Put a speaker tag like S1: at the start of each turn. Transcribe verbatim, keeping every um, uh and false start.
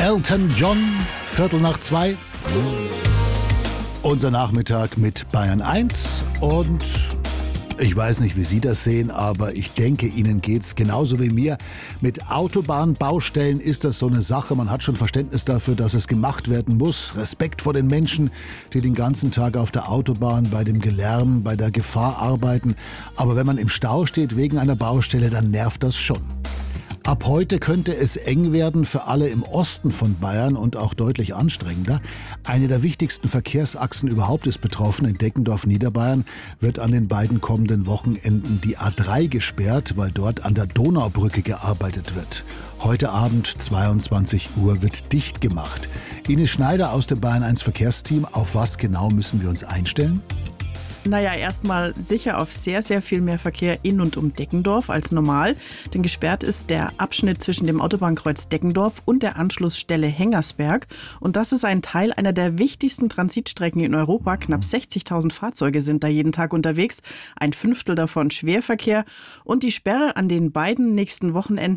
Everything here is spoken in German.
S1: Elton John, Viertel nach zwei. Unser Nachmittag mit Bayern eins und ich weiß nicht, wie Sie das sehen, aber ich denke, Ihnen geht's genauso wie mir. Mit Autobahnbaustellen ist das so eine Sache. Man hat schon Verständnis dafür, dass es gemacht werden muss. Respekt vor den Menschen, die den ganzen Tag auf der Autobahn bei dem Gelärm, bei der Gefahr arbeiten. Aber wenn man im Stau steht wegen einer Baustelle, dann nervt das schon. Ab heute könnte es eng werden für alle im Osten von Bayern und auch deutlich anstrengender. Eine der wichtigsten Verkehrsachsen überhaupt ist betroffen. In Deckendorf, Niederbayern, wird an den beiden kommenden Wochenenden die A drei gesperrt, weil dort an der Donaubrücke gearbeitet wird. Heute Abend, zweiundzwanzig Uhr, wird dicht gemacht. Ines Schneider aus dem Bayern eins Verkehrsteam. Auf was genau müssen wir uns einstellen?
S2: Naja, erstmal sicher auf sehr, sehr viel mehr Verkehr in und um Deckendorf als normal. Denn gesperrt ist der Abschnitt zwischen dem Autobahnkreuz Deckendorf und der Anschlussstelle Hengersberg. Und das ist ein Teil einer der wichtigsten Transitstrecken in Europa. Knapp sechzigtausend Fahrzeuge sind da jeden Tag unterwegs. Ein Fünftel davon Schwerverkehr. Und die Sperre an den beiden nächsten Wochenenden